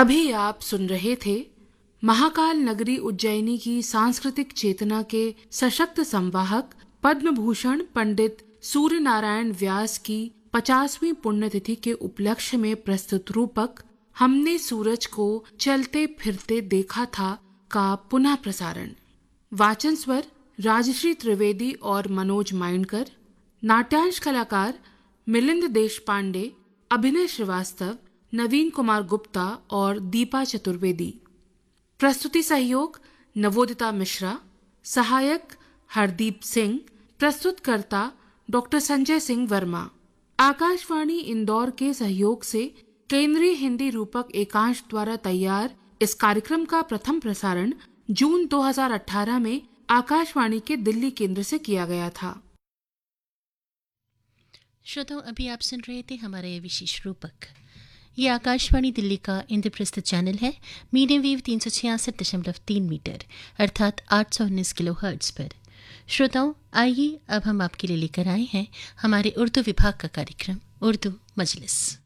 अभी आप सुन रहे थे महाकाल नगरी उज्जैनी की सांस्कृतिक चेतना के सशक्त संवाहक पद्म भूषण पंडित सूर्य नारायण व्यास की 50वीं पुण्यतिथि के उपलक्ष्य में प्रस्तुत रूपक हमने सूरज को चलते फिरते देखा था का पुनः प्रसारण। वाचन स्वर राजश्री त्रिवेदी और मनोज माइंडकर। नाट्यांश कलाकार मिलिंद देशपांडे, अभिनय श्रीवास्तव, नवीन कुमार गुप्ता और दीपा चतुर्वेदी। प्रस्तुति सहयोग नवोदिता मिश्रा, सहायक हरदीप सिंह, प्रस्तुतकर्ता डॉक्टर संजय सिंह वर्मा। आकाशवाणी इंदौर के सहयोग से केंद्रीय हिंदी रूपक एकांश द्वारा तैयार इस कार्यक्रम का प्रथम प्रसारण जून 2018 में आकाशवाणी के दिल्ली केंद्र से किया गया था। श्रोताओं, अभी आप सुन रहे थे हमारे विशेष रूपक। ये आकाशवाणी दिल्ली का इंद्रप्रस्थ चैनल है, मीडियम वेव 366.3 मीटर अर्थात 819 किलोहर्ट्ज पर। श्रोताओं, आइए अब हम आपके लिए लेकर आए हैं हमारे उर्दू विभाग का कार्यक्रम उर्दू मजलिस।